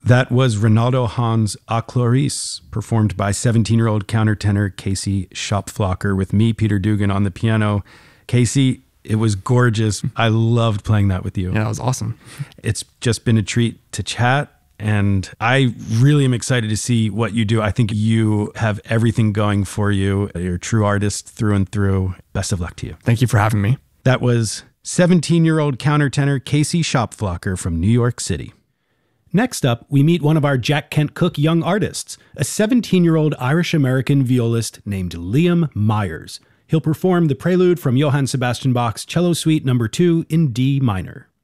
That was Ronaldo Hahn's A Chloris, performed by 17-year-old countertenor Casey Schopflocker with me, Peter Dugan, on the piano. Casey, it was gorgeous. I loved playing that with you. Yeah, that was awesome. It's just been a treat to chat, and I really am excited to see what you do. I think you have everything going for you. You're a true artist through and through. Best of luck to you. Thank you for having me. That was 17-year-old countertenor Casey Schopflocker from New York City. Next up, we meet one of our Jack Kent Cooke young artists, a 17-year-old Irish-American violist named Liam Myers. He'll perform the prelude from Johann Sebastian Bach's Cello Suite No. 2 in D minor.